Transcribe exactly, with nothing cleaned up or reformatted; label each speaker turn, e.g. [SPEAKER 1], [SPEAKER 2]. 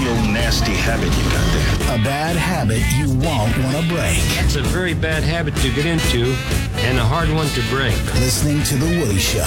[SPEAKER 1] real nasty habit you got there.
[SPEAKER 2] A bad habit you won't want to break.
[SPEAKER 3] It's a very bad habit to get into and a hard one to break.
[SPEAKER 2] Listening to The Woody Show.